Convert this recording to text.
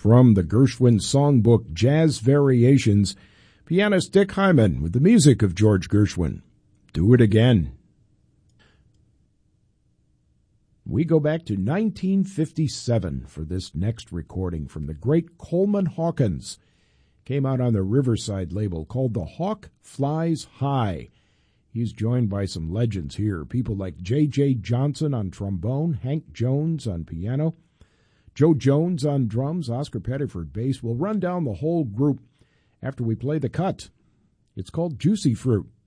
From the Gershwin Songbook Jazz Variations, pianist Dick Hyman with the music of George Gershwin. Do It Again. We go back to 1957 for this next recording from the great Coleman Hawkins. Came out on the Riverside label called The Hawk Flies High. He's joined by some legends here, people like J.J. Johnson on trombone, Hank Jones on piano, Joe Jones on drums, Oscar Pettiford bass. We'll run down the whole group after we play the cut. It's called Juicy Fruit.